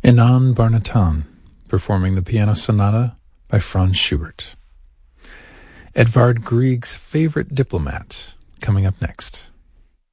Inan Barnatan, performing the Piano Sonata by Franz Schubert. Edvard Grieg's Favorite Diplomat, coming up next.